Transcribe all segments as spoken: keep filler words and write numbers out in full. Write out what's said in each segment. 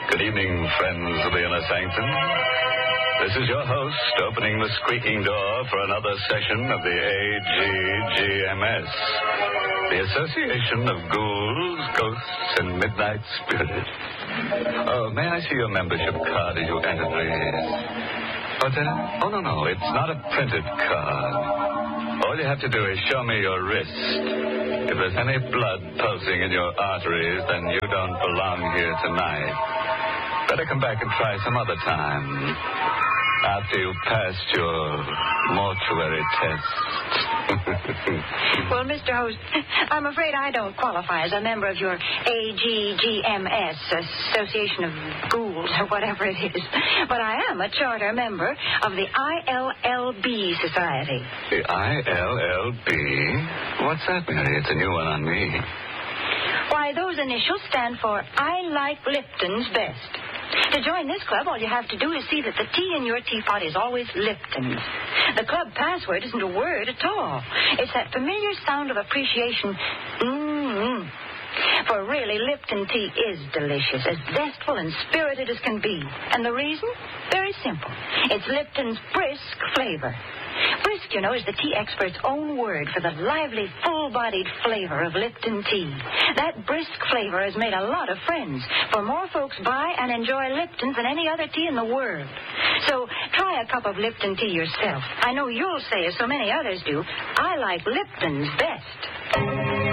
Good evening, friends of the Inner Sanctum. This is your host opening the squeaking door for another session of the A G G M S, the Association of Ghouls, Ghosts, and Midnight Spirits. Oh, may I see your membership card as you enter, please? But, uh, oh, no, no, it's not a printed card. All you have to do is show me your wrist. If there's any blood pulsing in your arteries, then you don't belong here tonight. Better come back and try some other time, after you've passed your mortuary test. Well, Mister Host, I'm afraid I don't qualify as a member of your A G G M S, Association of Ghouls, or whatever it is. But I am a charter member of the I L L B Society. The I L L B? What's that, Mary? It's a new one on me. Why, those initials stand for I Like Lipton's Best. To join this club, all you have to do is see that the tea in your teapot is always Lipton's. The club password isn't a word at all. It's that familiar sound of appreciation, mmm. For really, Lipton tea is delicious, as zestful and spirited as can be. And the reason? Very simple. It's Lipton's brisk flavor. Brisk, you know, is the tea expert's own word for the lively, full-bodied flavor of Lipton tea. That brisk flavor has made a lot of friends, for more folks buy and enjoy Lipton's than any other tea in the world. So try a cup of Lipton tea yourself. I know you'll say, as so many others do, I like Lipton's best.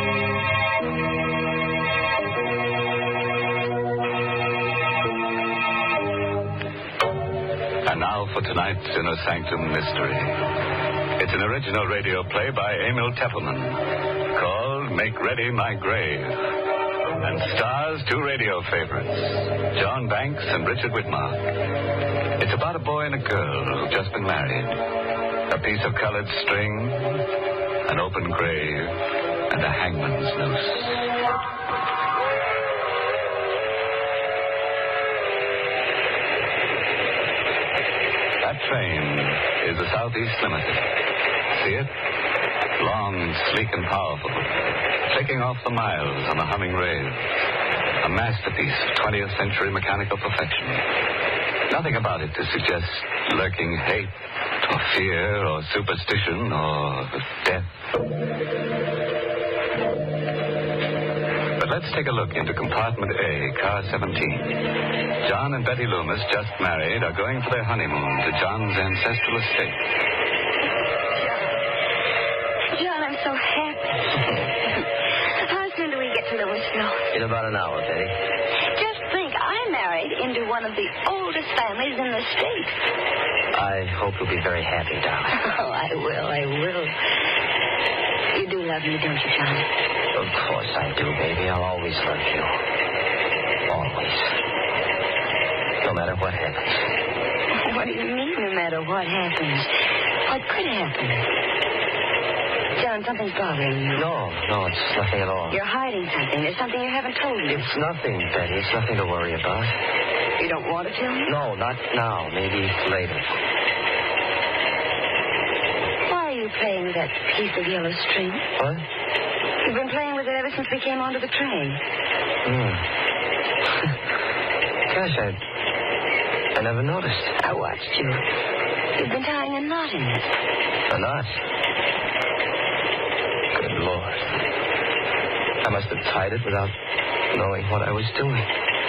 And now for tonight's Inner Sanctum Mystery. It's an original radio play by Emil Teppelman called Make Ready My Grave, and stars two radio favorites, John Banks and Richard Whitmark. It's about a boy and a girl who've just been married, a piece of colored string, an open grave, and a hangman's noose. Train is the Southeast Limited. See it? Long, sleek, and powerful, taking off the miles on a humming rail. A masterpiece of twentieth century mechanical perfection. Nothing about it to suggest lurking hate, or fear, or superstition, or death. But let's take a look into compartment A, car seventeen. John and Betty Loomis, just married, are going for their honeymoon to John's ancestral estate. John, I'm so happy. How soon do we get to Louisville? In about an hour, Betty. Just think, I married into one of the oldest families in the state. I hope you'll be very happy, darling. Oh, I will, I will. You do love me, don't you, John? Of course I do, baby. I'll always love you. Always. No matter what happens. What do you mean, no matter what happens? What could happen? John, something's bothering you. No, no, it's nothing at all. You're hiding something. There's something you haven't told me. It's nothing, Betty. It's nothing to worry about. You don't want to tell me? No, not now. Maybe later. Why are you playing with that piece of yellow string? What? You've been playing with it ever since we came onto the train. Hmm. Gosh, I... I never noticed. I watched you. You've been tying a knot in it. A knot? Good Lord. I must have tied it without knowing what I was doing.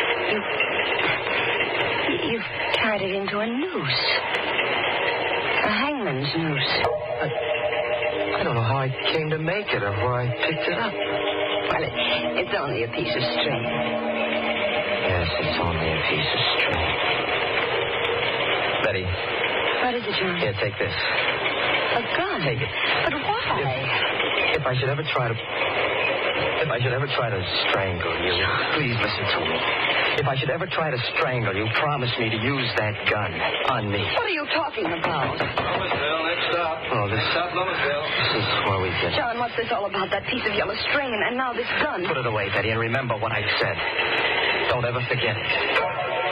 You... You've tied it into a noose. A hangman's noose. I, I don't know how I came to make it or where I picked it up. Well, it, it's only a piece of string. Yes, it's only a piece of string. Betty. What is it, John? Here, take this. A gun? Take it. But why? If, if I should ever try to... If I should ever try to strangle you... Please listen to me. If I should ever try to strangle you, promise me to use that gun on me. What are you talking about? Louisville, next stop. Oh, this... Stop Louisville. This is where we get... John, what's this all about? That piece of yellow string and, and now this gun. Put it away, Betty, and remember what I said. Don't ever forget it.